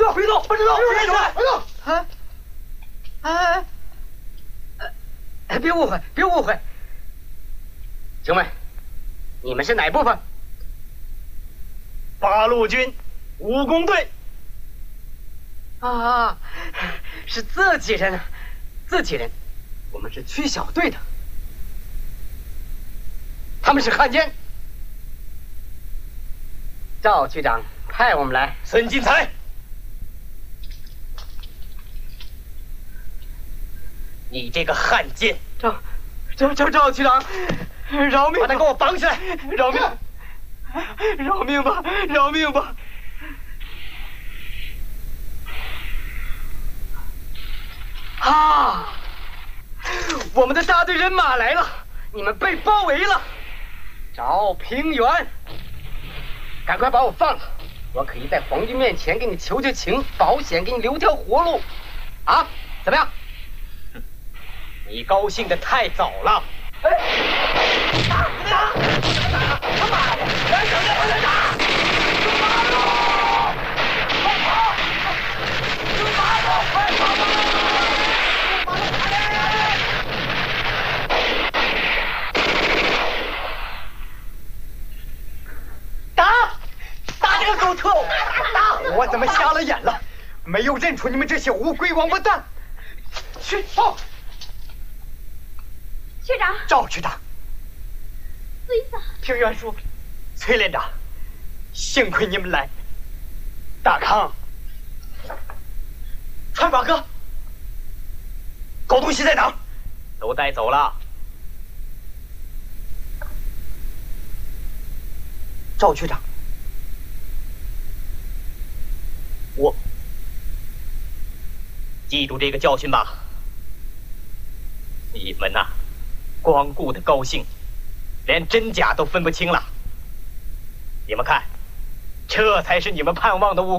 走，别走，不许走，别走，别走！ 别误会，别误会，兄们，你们是哪部分？ 八路军武工队。 啊，是自己人啊，自己人，我们是区小队的，他们是汉奸。赵区长派我们来。 孙金才，你这个汉奸！ 赵区长，饶命！ 把他给我绑起来！ 饶命！饶命吧！饶命吧！啊！我们的大队人马来了，你们被包围了。赵平原，赶快把我放了，我可以在皇军面前给你求求情，保险给你留条活路。啊，怎么样？ 你高兴的太早了。打！他妈的！来人了，快打！出马路！快跑！出马路！快跑！打这个狗臭！打！ 我怎么瞎了眼了？没有认出你们这些乌龟王八蛋！去报！ 区长， 赵区长， 孙嫂， 平原叔，崔连长，幸亏你们来。大康，川宝哥，狗东西在哪儿？ 都带走了。 赵区长， 我记住这个教训吧。你们呐，光顾的高兴，连真假都分不清了。你们看，这才是你们盼望的武